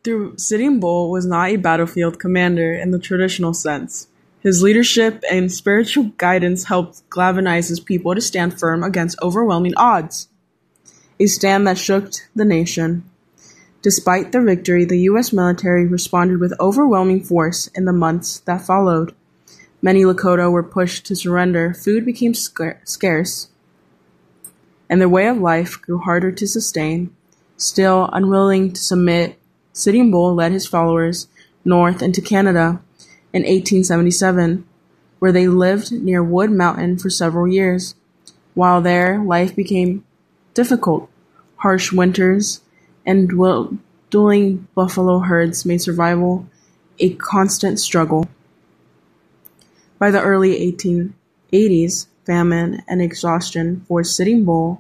Through Sitting Bull was not a battlefield commander in the traditional sense. His leadership and spiritual guidance helped galvanize his people to stand firm against overwhelming odds, a stand that shook the nation. Despite the victory, the U.S. military responded with overwhelming force in the months that followed. Many Lakota were pushed to surrender, food became scarce, and their way of life grew harder to sustain. Still unwilling to submit, Sitting Bull led his followers north into Canada in 1877, where they lived near Wood Mountain for several years. While there, life became difficult. Harsh winters and dwindling buffalo herds made survival a constant struggle. By the early 1880s, famine and exhaustion forced Sitting Bull.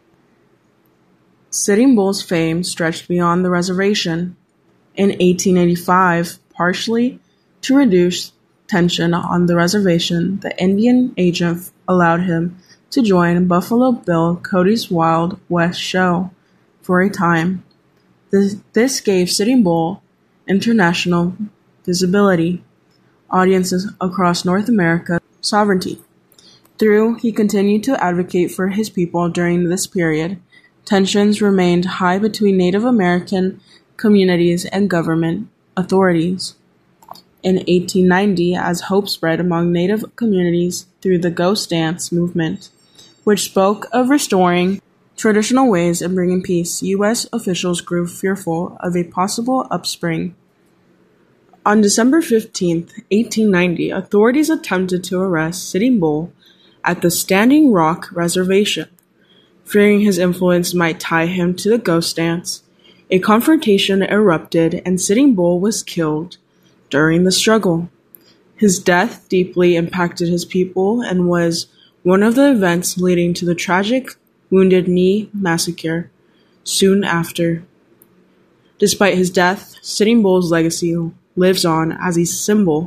Sitting Bull's fame stretched beyond the reservation. In 1885, partially to reduce tension on the reservation, the Indian agent allowed him to join Buffalo Bill Cody's Wild West show for a time. This gave Sitting Bull international visibility, audiences across North America, sovereignty. He continued to advocate for his people during this period. Tensions remained high between Native American communities and government authorities. In 1890, as hope spread among Native communities through the Ghost Dance movement, which spoke of restoring traditional ways and bringing peace, U.S. officials grew fearful of a possible upspring. On December 15, 1890, authorities attempted to arrest Sitting Bull at the Standing Rock Reservation, fearing his influence might tie him to the Ghost Dance. A confrontation erupted and Sitting Bull was killed during the struggle. His death deeply impacted his people and was one of the events leading to the tragic Wounded Knee Massacre soon after. Despite his death, Sitting Bull's legacy lives on as a symbol